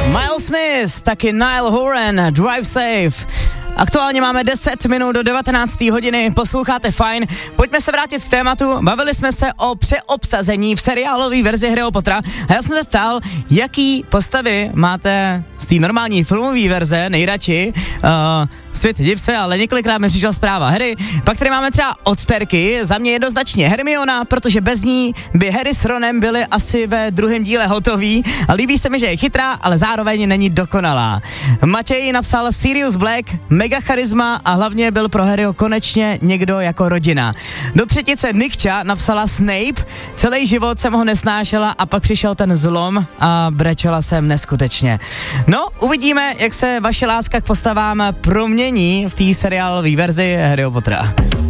Miles Smith, taky Niall Horan, Drive Safe. Aktuálně máme 10 minut do 19. hodiny, posloucháte Fajn. Pojďme se vrátit k tématu. Bavili jsme se o přeobsazení v seriálové verzi Harryho Pottera a já jsem se ptal, jaký postavy máte z té normální filmové verze nejradši. Svět div se, ale několikrát mi přišla zpráva Harry. Pak tady máme třeba od Terky, za mě jednoznačně Hermiona, protože bez ní by Harry s Ronem byli asi ve druhém díle hotoví a líbí se mi, že je chytrá, ale zároveň není dokonalá. Matěj napsal Sirius Black, mega charisma a hlavně byl pro Harryho konečně někdo jako rodina. Do třetice Nikča napsala Snape, celý život jsem ho nesnášela a pak přišel ten zlom a brečela jsem neskutečně. No, uvidíme, jak se vaše láska k postavám promění v té seriálové verzi Harryho Pottera.